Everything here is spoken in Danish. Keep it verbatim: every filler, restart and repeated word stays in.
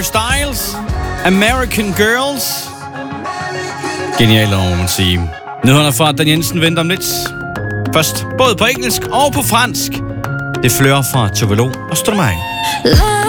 Styles, American Girls. Genialt, må man sige. Nyhederne fra Dan Jensen venter om lidt. Først både på engelsk og på fransk. Det flører fra Tovelo og Stromae.